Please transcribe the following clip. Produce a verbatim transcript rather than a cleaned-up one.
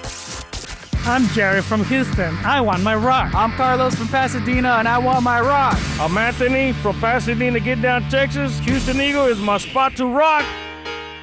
I'm Jerry from Houston. I want my rock. I'm Carlos from Pasadena, and I want my rock. I'm Anthony from Pasadena, Get Down, Texas. Houston Eagle is my spot to rock.